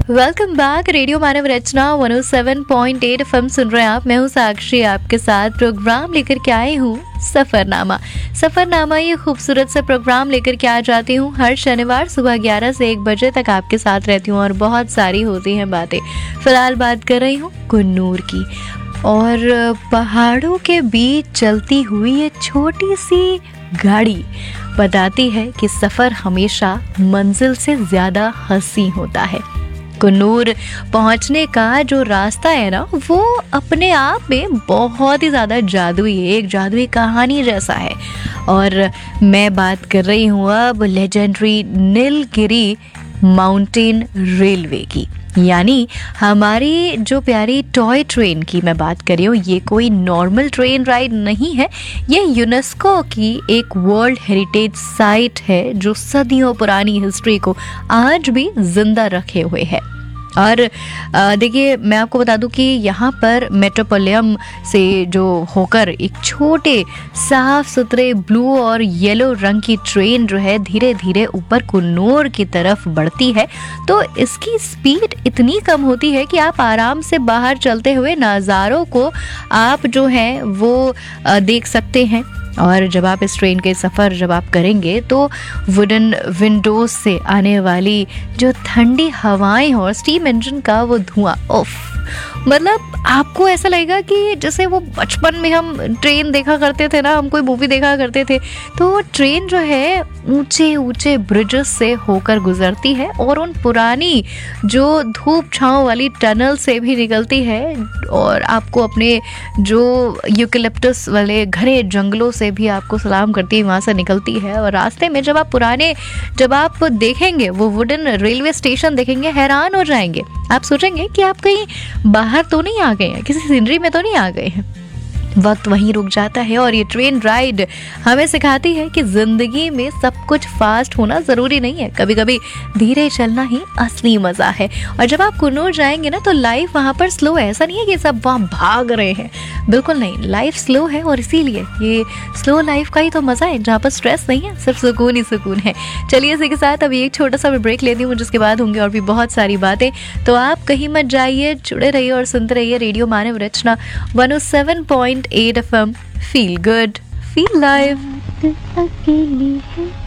Welcome back. Radio मानव रचना 107.8 FM सुन रहे हैं आप। मैं हूँ साक्षी, आपके साथ प्रोग्राम लेकर के आई हूँ सफरनामा। सफरनामा ये खूबसूरत सा प्रोग्राम लेकर के आ जाती हूँ हर शनिवार सुबह 11 से 1 बजे तक आपके साथ रहती हूँ और बहुत सारी होती हैं बातें। फिलहाल बात कर रही हूँ कुन्नूर की, और पहाड़ों के बीच चलती हुई ये छोटी सी गाड़ी बताती है कि सफ़र हमेशा मंजिल से ज़्यादा हसीन होता है। कुन्नूर पहुंचने का जो रास्ता है ना, वो अपने आप में बहुत ही ज़्यादा जादुई है, एक जादुई कहानी जैसा है। और मैं बात कर रही हूँ अब लेजेंडरी नीलगिरी माउंटेन रेलवे की, यानी हमारी जो प्यारी टॉय ट्रेन की मैं बात कर रही हूँ। ये कोई नॉर्मल ट्रेन राइड नहीं है, ये यूनेस्को की एक वर्ल्ड हेरिटेज साइट है जो सदियों पुरानी हिस्ट्री को आज भी जिंदा रखे हुए है। और देखिए, मैं आपको बता दूं कि यहाँ पर मेट्रोपोलियम से जो होकर एक छोटे साफ सुथरे ब्लू और येलो रंग की ट्रेन जो है धीरे धीरे ऊपर कुन्नूर की तरफ बढ़ती है। तो इसकी स्पीड इतनी कम होती है कि आप आराम से बाहर चलते हुए नज़ारों को आप जो है वो देख सकते हैं। और जब आप इस ट्रेन के सफ़र जब आप करेंगे तो वुडन विंडोज से आने वाली जो ठंडी हवाएं और स्टीम इंजन का वो धुआं, उफ, मतलब आपको ऐसा लगेगा कि जैसे वो बचपन में हम ट्रेन देखा करते थे ना, हम कोई मूवी देखा करते थे, तो ट्रेन जो है ऊंचे ऊंचे ब्रिजेस से होकर गुजरती है और उन पुरानी जो धूप छांव वाली टनल से भी निकलती है, और आपको अपने जो यूकेलिप्टस वाले घने जंगलों से भी आपको सलाम करती है, वहाँ से निकलती है। और रास्ते में जब आप देखेंगे वो वुडन रेलवे स्टेशन देखेंगे, हैरान हो जाएंगे। आप सोचेंगे कि आप कहीं बाहर तो नहीं आ गए हैं, किसी सीनरी में तो नहीं आ गए हैं। वक्त वहीं रुक जाता है और ये ट्रेन राइड हमें सिखाती है कि जिंदगी में सब कुछ फास्ट होना ज़रूरी नहीं है, कभी कभी धीरे चलना ही असली मज़ा है। और जब आप कुन्नूर जाएंगे ना, तो लाइफ वहाँ पर स्लो है। ऐसा नहीं है कि सब वहाँ भाग रहे हैं, बिल्कुल नहीं, लाइफ स्लो है। और इसीलिए ये स्लो लाइफ का ही तो मज़ा है, जहाँ पर स्ट्रेस नहीं है, सिर्फ सुकून ही सुकून है। चलिए, इसी के साथ अभी एक छोटा सा ब्रेक लेती हूँ, जिसके बाद होंगे और भी बहुत सारी बातें। तो आप कहीं मत जाइए, जुड़े रहिए और सुनते रहिए रेडियो मानव रचना 107.8 FM। Feel good, feel live. अकेली है